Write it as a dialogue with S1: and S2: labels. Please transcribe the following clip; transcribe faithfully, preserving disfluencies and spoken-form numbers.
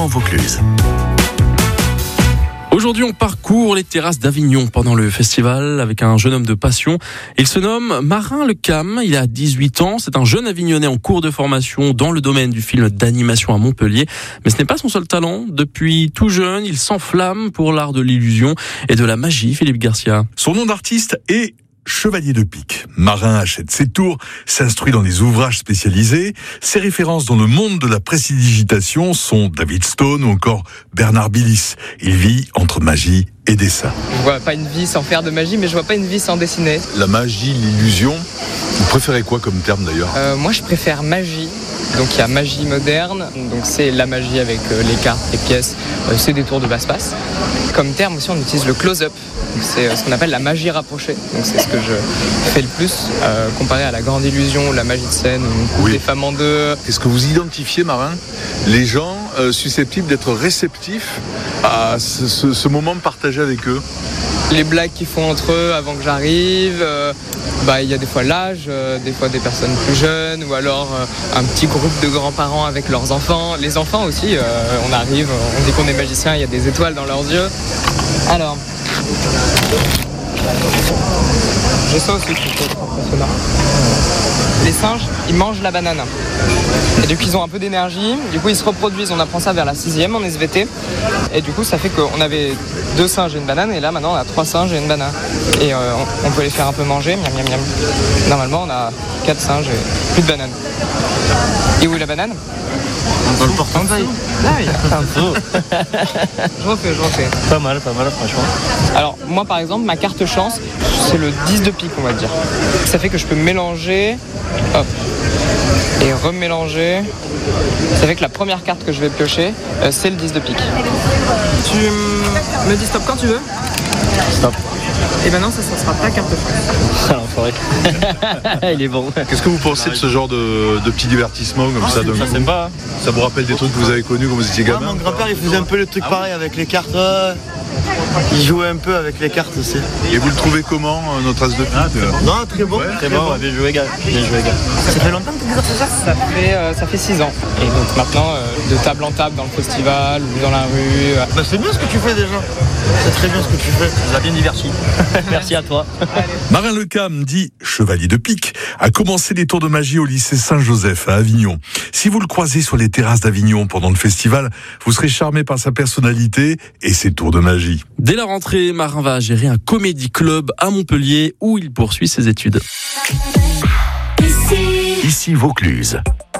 S1: en Vaucluse.
S2: Aujourd'hui, on parcourt les terrasses d'Avignon pendant le festival avec un jeune homme de passion. Il se nomme Marin Lecam, il a dix-huit ans. C'est un jeune Avignonnais en cours de formation dans le domaine du film d'animation à Montpellier. Mais ce n'est pas son seul talent. Depuis tout jeune, il s'enflamme pour l'art de l'illusion et de la magie, Philippe Garcia.
S3: Son nom d'artiste est Chevalier de Pique. Marin achète ses tours, s'instruit dans des ouvrages spécialisés. Ses références dans le monde de la prestidigitation sont David Stone ou encore Bernard Billis. Il vit entre magie et dessin.
S4: Je vois pas une vie sans faire de magie, mais je vois pas une vie sans dessiner.
S3: La magie, l'illusion, vous préférez quoi comme terme d'ailleurs ?
S4: euh, Moi je préfère magie. Donc il y a magie moderne, donc c'est la magie avec euh, les cartes, les pièces, euh, c'est des tours de passe-passe. Comme terme aussi on utilise le close-up, c'est euh, ce qu'on appelle la magie rapprochée. Donc c'est ce que je fais le plus, euh, comparé à la grande illusion ou la magie de scène, ou une coupe
S3: Oui.
S4: des femmes en deux.
S3: Est-ce que vous identifiez, Marin, les gens euh, susceptibles d'être réceptifs à ce, ce, ce moment partagé avec eux ?
S4: Les blagues qu'ils font entre eux avant que j'arrive, euh, bah, il y a des fois l'âge, euh, des fois des personnes plus jeunes, ou alors euh, un petit groupe de grands-parents avec leurs enfants. Les enfants aussi, euh, on arrive, on dit qu'on est magicien, il y a des étoiles dans leurs yeux. Alors, j'ai ça aussi qui est impressionnant. Les singes, ils mangent la banane. Et du coup, ils ont un peu d'énergie. Du coup, ils se reproduisent. On apprend ça vers la sixième en S V T. Et du coup, ça fait qu'on avait deux singes et une banane. Et là, maintenant, on a trois singes et une banane. Et euh, on, on peut les faire un peu manger. Miam, miam, miam. Normalement, on a quatre singes et plus de banane. Et où est la banane ?
S5: Dans le portefeuille.
S4: Là, il y a un peu. Je refais, je refais.
S5: Pas mal, pas mal, franchement.
S4: Alors, moi, par exemple, ma carte chance, c'est le dix de pique, on va dire. Ça fait que je peux mélanger, hop, et remélanger. Ça fait que la première carte que je vais piocher, euh, c'est le dix de pique. Tu me dis stop quand tu veux ?
S5: Stop.
S4: Et maintenant, ça, ça sera ta carte chance.
S5: Ah, l'enfoiré. Il est bon.
S3: Qu'est-ce que vous pensez de ce genre de, de petits divertissements comme ça de
S5: Ça, c'est pas. Hein.
S3: Ça vous rappelle des trucs que vous avez connus quand vous étiez
S6: Ah,
S3: gamin ?
S6: mon grand-père il faisait un peu le truc pareil avec les cartes. Ouais. Il jouait un peu avec les cartes aussi.
S3: Et vous le trouvez comment, euh, notre as de pique ?
S6: Non, très bon.
S3: Ouais,
S5: C'est bon, bien joué, gars. Bien joué, gars.
S6: Ça fait longtemps que tu exerces ça ?
S4: Ça fait, euh, ça fait six ans. Et donc maintenant, euh, de table en table dans le festival ou dans la rue. euh,
S6: Bah, c'est bien ce que tu fais déjà. C'est très bien ce que tu fais.
S5: Ça nous a bien diverti. Merci à toi.
S3: Marin Lecam, dit Chevalier de Pique, a commencé les tours de magie au lycée Saint-Joseph à Avignon. Si vous le croisez sur les terrasses d'Avignon pendant le festival, vous serez charmé par sa personnalité et ses tours de magie.
S2: Dès la rentrée, Marin va gérer un comédie club à Montpellier où il poursuit ses études.
S1: Ici Vaucluse.